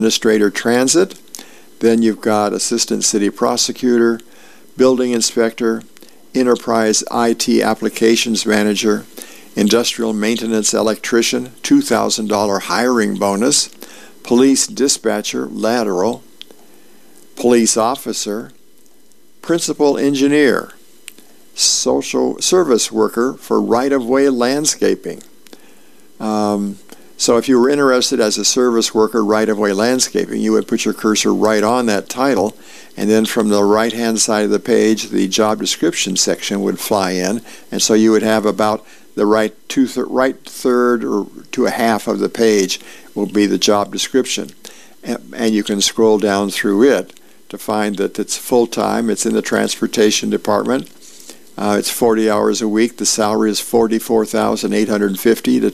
administrator transit. Then you've got assistant city prosecutor, building inspector, enterprise IT applications manager, industrial maintenance electrician, $2,000 hiring bonus, police dispatcher, lateral, police officer, principal engineer, social service worker for right-of-way landscaping. So if you were interested as a service worker, right-of-way landscaping, you would put your cursor right on that title, and then from the right-hand side of the page, the job description section would fly in, and so you would have about the right third or to a half of the page will be the job description. And you can scroll down through it to find that it's full-time, it's in the transportation department. It's 40 hours a week. The salary is $44,850 to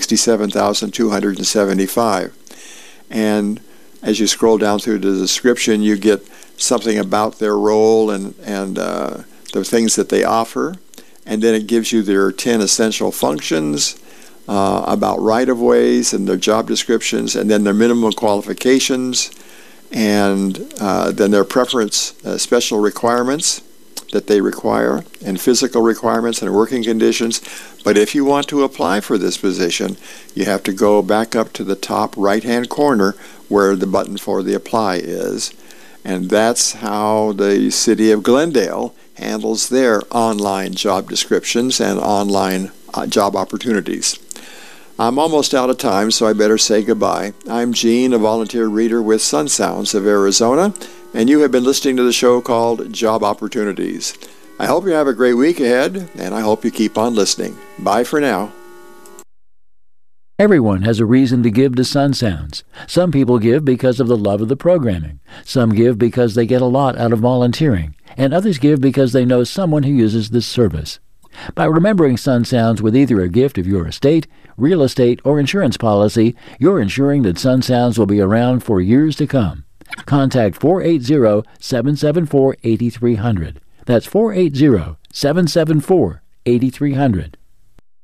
$67,275. And as you scroll down through the description, you get something about their role and the things that they offer. And then it gives you their 10 essential functions, about right-of-ways and their job descriptions, and then their minimum qualifications, and then their preference, special requirements that they require, and physical requirements and working conditions. But if you want to apply for this position, you have to go back up to the top right-hand corner where the button for the apply is. And that's how the city of Glendale handles their online job descriptions and online job opportunities. I'm almost out of time, so I better say goodbye. I'm Gene, a volunteer reader with Sun Sounds of Arizona, and you have been listening to the show called Job Opportunities. I hope you have a great week ahead, and I hope you keep on listening. Bye for now. Everyone has a reason to give to Sun Sounds. Some people give because of the love of the programming. Some give because they get a lot out of volunteering. And others give because they know someone who uses this service. By remembering Sun Sounds with either a gift of your estate, real estate, or insurance policy, you're ensuring that Sun Sounds will be around for years to come. Contact 480-774-8300. That's 480-774-8300.